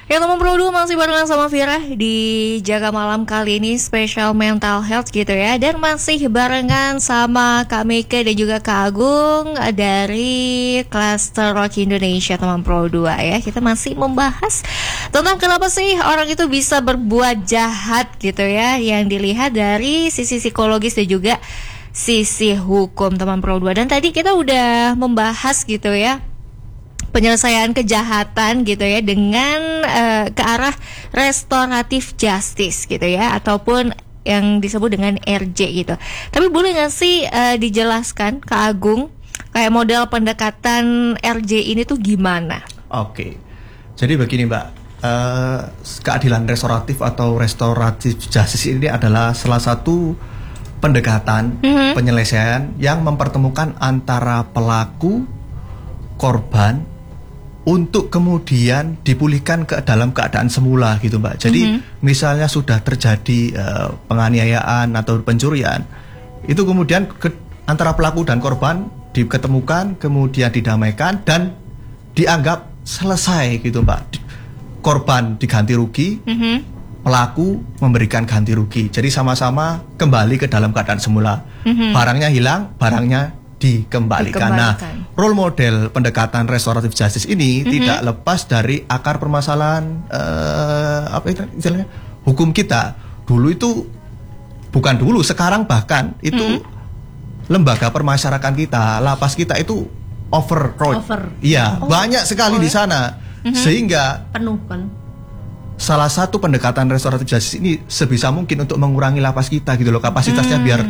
Ya teman Pro 2 masih barengan sama Vira di Jaga Malam kali ini spesial mental health gitu ya. Dan masih barengan sama Kak Mika dan juga Kak Agung dari Cluster Rock Indonesia teman Pro 2 ya. Kita masih membahas tentang kenapa sih orang itu bisa berbuat jahat gitu ya, yang dilihat dari sisi psikologis dan juga sisi hukum teman Pro 2. Dan tadi kita udah membahas gitu ya penyelesaian kejahatan gitu ya dengan ke arah restoratif justice gitu ya, ataupun yang disebut dengan RJ gitu. Tapi boleh nggak sih dijelaskan Kak Agung kayak model pendekatan RJ ini tuh gimana? Oke, jadi begini Mbak, keadilan restoratif atau restoratif justice ini adalah salah satu pendekatan penyelesaian yang mempertemukan antara pelaku, korban untuk kemudian dipulihkan ke dalam keadaan semula gitu Mbak. Jadi misalnya sudah terjadi penganiayaan atau pencurian, itu kemudian antara pelaku dan korban diketemukan, kemudian didamaikan dan dianggap selesai gitu Mbak. Korban diganti rugi, pelaku memberikan ganti rugi. Jadi sama-sama kembali ke dalam keadaan semula. Barangnya hilang, barangnya dikembalikan. Nah, role model pendekatan restoratif justice ini tidak lepas dari akar permasalahan apa itu istilahnya hukum kita. Dulu itu bukan dulu, sekarang bahkan itu lembaga permasyarakatan kita, lapas kita itu overcrowded. Iya, banyak sekali di sana. Sehingga penuh kan. Salah satu pendekatan restoratif justice ini sebisa mungkin untuk mengurangi lapas kita gitu loh, kapasitasnya biar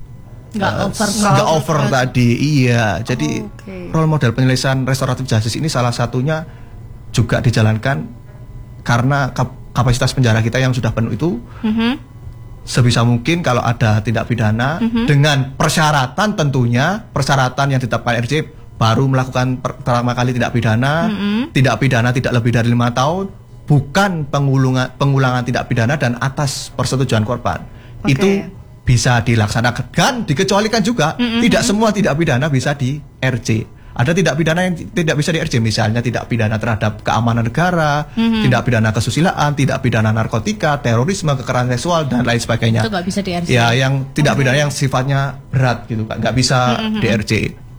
nggak over tadi. Iya, jadi role model penyelesaian restoratif justice ini salah satunya juga dijalankan karena kapasitas penjara kita yang sudah penuh itu. Sebisa mungkin kalau ada tindak pidana dengan persyaratan, tentunya persyaratan yang ditetapkan RJ baru melakukan pertama kali tindak pidana tidak lebih dari 5 tahun, bukan pengulangan tindak pidana dan atas persetujuan korban. Itu bisa dilaksanakan, dan dikecualikan juga tidak semua tindak pidana bisa di RJ. Ada tindak pidana yang tidak bisa di RJ, misalnya tindak pidana terhadap keamanan negara, tindak pidana kesusilaan, tindak pidana narkotika, terorisme, kekerasan seksual dan lain sebagainya. Itu nggak bisa di RJ. Ya, yang tindak pidana yang sifatnya berat gitu kan, nggak bisa di RJ.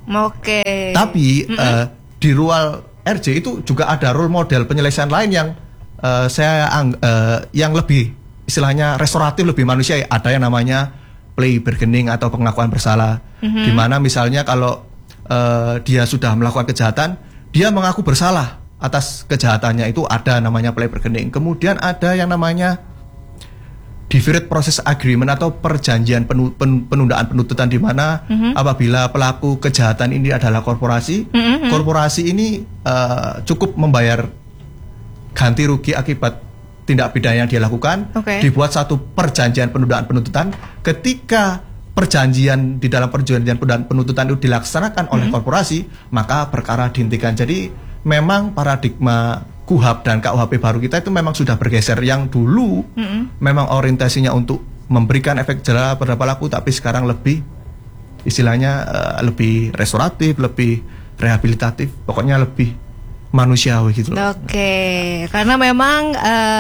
Tapi di ruang RJ itu juga ada role model penyelesaian lain yang yang lebih istilahnya restoratif, lebih manusia. Ada yang namanya plea bargaining atau pengakuan bersalah, di mana misalnya kalau dia sudah melakukan kejahatan, dia mengaku bersalah atas kejahatannya, itu ada namanya plea bargaining. Kemudian ada yang namanya deferred process agreement atau perjanjian penundaan penuntutan, di mana apabila pelaku kejahatan ini adalah korporasi, korporasi ini cukup membayar ganti rugi akibat tindak pidana yang dia lakukan, dibuat satu perjanjian penundaan penuntutan. Ketika perjanjian di dalam perjanjian penundaan penuntutan itu dilaksanakan oleh korporasi, maka perkara dihentikan. Jadi memang paradigma KUHP dan KUHP baru kita itu memang sudah bergeser. Yang dulu memang orientasinya untuk memberikan efek jera pada pelaku, tapi sekarang lebih istilahnya lebih restoratif, lebih rehabilitatif, pokoknya lebih manusiawi gitu. Karena memang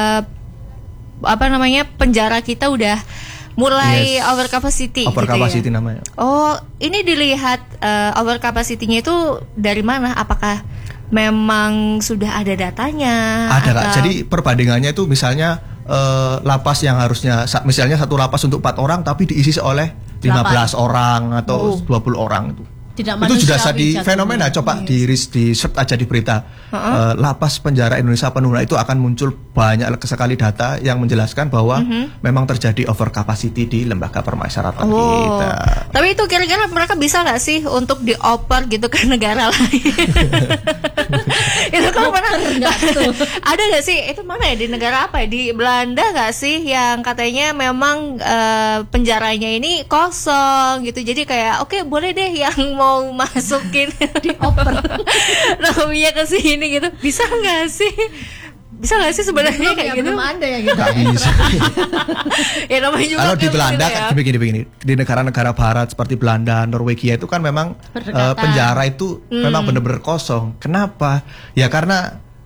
penjara kita udah mulai over capacity. Over gitu capacity ya? namanya. Oh, ini dilihat over capacity-nya itu dari mana? Apakah memang sudah ada datanya? Ada Kak. Jadi perbandingannya itu misalnya lapas yang harusnya misalnya satu lapas untuk 4 orang tapi diisi oleh 15 orang atau 20 orang itu. Itu sudah jadi fenomena. Coba di search aja di berita. Lapas penjara Indonesia penuh, itu akan muncul banyak sekali data yang menjelaskan bahwa memang terjadi over capacity di lembaga permasyarakatan kita. Tapi itu kira-kira mereka bisa nggak sih untuk dioper gitu ke negara lain? Itu kan pernah ada nggak sih? Itu mana ya, di negara apa ya? Di Belanda nggak sih yang katanya memang penjaranya ini kosong gitu. Jadi kayak oke, boleh deh yang mau masukin dioper namanya ke sini gitu. Bisa nggak sih? Bisa nggak sih sebenarnya kayak gitu? Belum ada ya gitu. Nggak bisa. Ya namanya juga. Kalau di Belanda kan begini, di negara-negara barat seperti Belanda, Norwegia itu kan memang penjara itu memang benar-benar kosong. Kenapa? Ya karena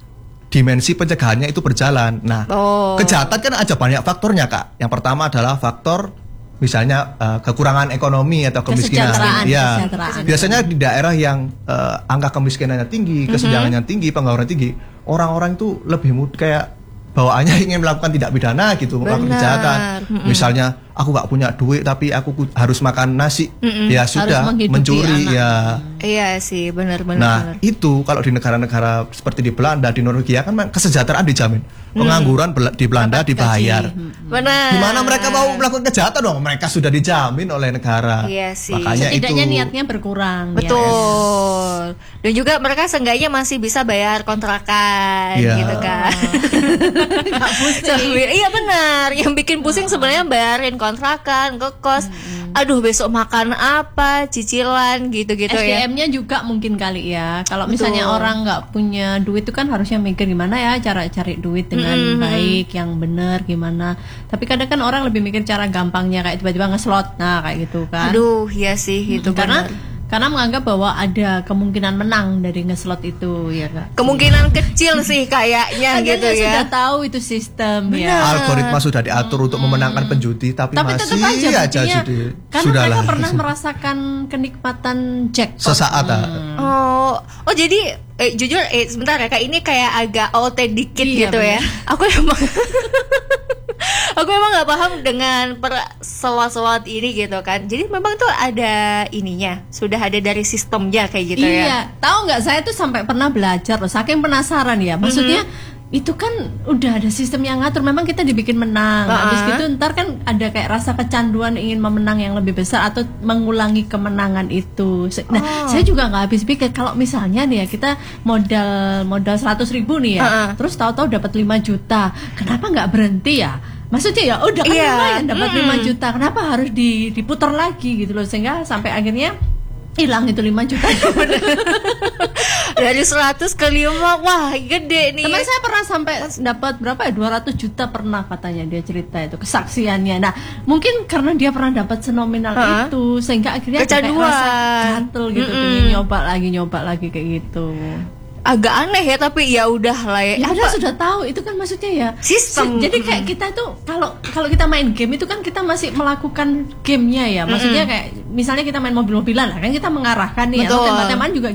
dimensi pencegahannya itu berjalan. Nah, kejahatan kan ada banyak faktornya, Kak. Yang pertama adalah faktor misalnya kekurangan ekonomi atau kemiskinan. Ya, biasanya di daerah yang angka kemiskinannya tinggi, kesenjangannya tinggi, pengangguran tinggi, orang-orang itu lebih mudah kayak bawaannya ingin melakukan tindak pidana gitu, melakukan kejahatan. Misalnya aku nggak punya duit tapi aku harus makan nasi, ya sudah mencuri ya. Iya sih, benar-benar. Nah itu kalau di negara-negara seperti di Belanda, di Norwegia kan kesejahteraan dijamin, pengangguran di Belanda dibayar. Benar. Gimana mereka mau melakukan kejahatan dong? Mereka sudah dijamin oleh negara. Iya sih. Makanya setidaknya itu niatnya berkurang. Betul. Ya. Dan juga mereka seenggaknya masih bisa bayar kontrakan, gitu kan. Nggak pusing. Iya benar. Yang bikin pusing sebenarnya bayarin kontrakan, ngekos. Aduh besok makan apa, cicilan gitu-gitu ya. SDM-nya juga mungkin kali ya. Kalau misalnya orang nggak punya duit itu kan harusnya mikir gimana ya cara cari duit dengan baik, yang benar gimana. Tapi kadang kan orang lebih mikir cara gampangnya kayak tiba-tiba ngeslot, nah kayak gitu kan. Aduh, iya sih itu karena menganggap bahwa ada kemungkinan menang dari ngeslot itu, ya Kak. Kemungkinan kecil sih kayaknya gitu ya. Sudah tahu itu sistem ya. Algoritma sudah diatur untuk memenangkan penjudi, tapi masih tetap aja judi. Karena mereka pernah merasakan kenikmatan jackpot. Sesaat. Oh jadi jujur sebentar ya Kak, ini kayak agak OT dikit gitu ya. Aku emang nggak paham dengan pesawat-pesawat ini gitu kan. Jadi memang tuh ada ininya, sudah ada dari sistemnya kayak gitu ya. Iya, tahu nggak, saya tuh sampai pernah belajar loh, saking penasaran ya. Maksudnya itu kan udah ada sistem yang ngatur, memang kita dibikin menang. Habis gitu ntar kan ada kayak rasa kecanduan ingin memenang yang lebih besar atau mengulangi kemenangan itu. Nah, saya juga nggak habis pikir kalau misalnya nih ya kita modal 100.000 nih ya, terus tahu-tahu dapat 5 juta, kenapa nggak berhenti ya? Maksudnya ya udah kan lumayan dapat 5 juta, kenapa harus diputar lagi gitu loh, sehingga sampai akhirnya hilang itu 5 juta. Dari 100 ke 5, wah gede nih. Teman saya pernah sampai dapat berapa ya, 200 juta pernah katanya, dia cerita itu kesaksiannya. Nah mungkin karena dia pernah dapat senominal itu, sehingga akhirnya kayak rasa gatel gitu, ingin nyoba lagi kayak gitu. Agak aneh ya, tapi ya udah lah ya. Padahal sudah tahu itu kan maksudnya ya sistem. Jadi kayak kita tuh kalau kita main game itu kan kita masih melakukan gamenya ya. Maksudnya kayak misalnya kita main mobil-mobilan lah kan, kita mengarahkan nih, atau tembak-tembakan juga